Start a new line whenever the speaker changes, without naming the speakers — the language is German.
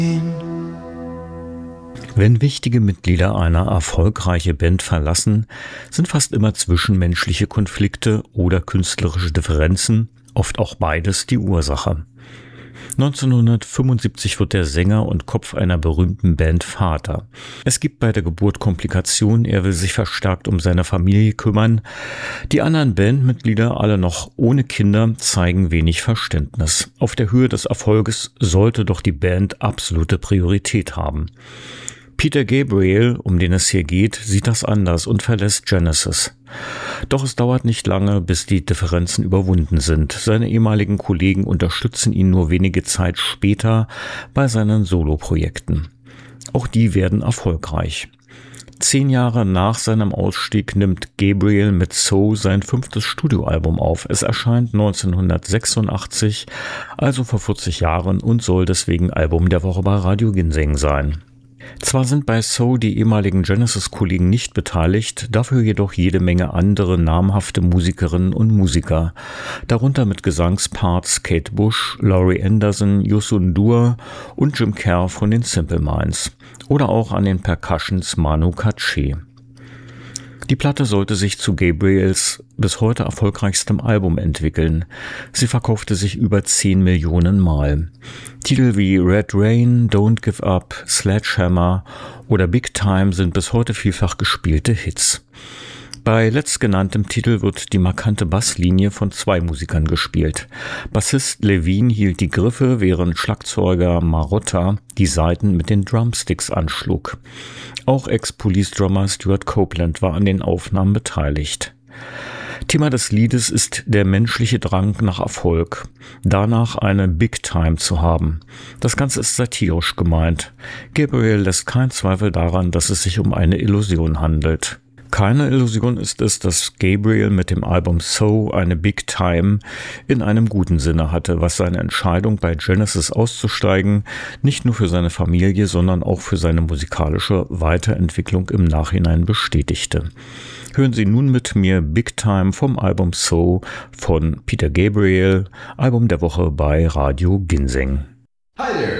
Wenn wichtige Mitglieder einer erfolgreichen Band verlassen, sind fast immer zwischenmenschliche Konflikte oder künstlerische Differenzen, oft auch beides, die Ursache. 1975 wird der Sänger und Kopf einer berühmten Band Vater. Es gibt bei der Geburt Komplikationen, er will sich verstärkt um seine Familie kümmern. Die anderen Bandmitglieder, alle noch ohne Kinder, zeigen wenig Verständnis. Auf der Höhe des Erfolges sollte doch die Band absolute Priorität haben. Peter Gabriel, um den es hier geht, sieht das anders und verlässt Genesis. Doch es dauert nicht lange, bis die Differenzen überwunden sind. Seine ehemaligen Kollegen unterstützen ihn nur wenige Zeit später bei seinen Soloprojekten. Auch die werden erfolgreich. 10 Jahre nach seinem Ausstieg nimmt Gabriel mit So sein 5. Studioalbum auf. Es erscheint 1986, also vor 40 Jahren, und soll deswegen Album der Woche bei Radio Ginseng sein. Zwar sind bei So die ehemaligen Genesis-Kollegen nicht beteiligt, dafür jedoch jede Menge andere namhafte Musikerinnen und Musiker, darunter mit Gesangsparts Kate Bush, Laurie Anderson, Youssou N'Dour und Jim Kerr von den Simple Minds oder auch an den Percussions Manu Katché. Die Platte sollte sich zu Gabriels bis heute erfolgreichstem Album entwickeln. Sie verkaufte sich über 10 Millionen Mal. Titel wie Red Rain, Don't Give Up, Sledgehammer oder Big Time sind bis heute vielfach gespielte Hits. Bei letztgenanntem Titel wird die markante Basslinie von 2 Musikern gespielt. Bassist Levine hielt die Griffe, während Schlagzeuger Marotta die Saiten mit den Drumsticks anschlug. Auch Ex-Police-Drummer Stuart Copeland war an den Aufnahmen beteiligt. Thema des Liedes ist der menschliche Drang nach Erfolg, danach eine Big Time zu haben. Das Ganze ist satirisch gemeint. Gabriel lässt keinen Zweifel daran, dass es sich um eine Illusion handelt. Keine Illusion ist es, dass Gabriel mit dem Album So eine Big Time in einem guten Sinne hatte, was seine Entscheidung bei Genesis auszusteigen nicht nur für seine Familie, sondern auch für seine musikalische Weiterentwicklung im Nachhinein bestätigte. Hören Sie nun mit mir Big Time vom Album So von Peter Gabriel, Album der Woche bei Radio Ginseng.
Hi there.